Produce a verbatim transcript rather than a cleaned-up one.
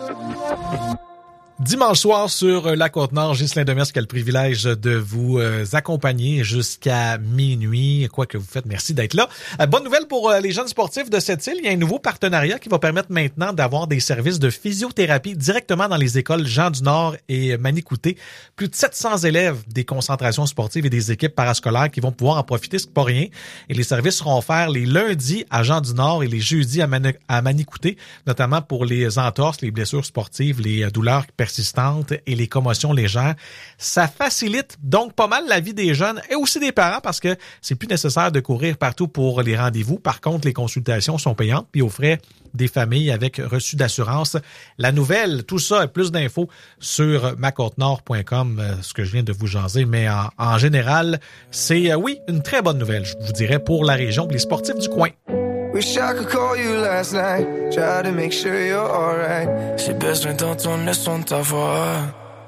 Dimanche soir sur la Côte-Nord, Ghislain Demers qui a le privilège de vous euh, accompagner jusqu'à minuit. Quoi que vous faites, merci d'être là. Euh, bonne nouvelle pour euh, les jeunes sportifs de cette île. Il y a un nouveau partenariat qui va permettre maintenant d'avoir des services de physiothérapie directement dans les écoles Jean du Nord et Manicouté. Plus de sept cents élèves des concentrations sportives et des équipes parascolaires qui vont pouvoir en profiter, c'est pas rien. Et les services seront offerts les lundis à Jean du Nord et les jeudis à, Mani- à Manicouté, notamment pour les entorses, les blessures sportives, les douleurs persistantes et les commotions légères. Ça facilite donc pas mal la vie des jeunes et aussi des parents parce que c'est plus nécessaire de courir partout pour les rendez-vous. Par contre, les consultations sont payantes puis aux frais des familles avec reçu d'assurance. La nouvelle, tout ça et plus d'infos sur ma côte nord point com, ce que je viens de vous jaser, mais en, en général, c'est, euh, oui, une très bonne nouvelle, je vous dirais, pour la région et les sportifs du coin. Wish I could call you last night, try to make sure you're alright. C'est besoin d'entendre le son de ta voix.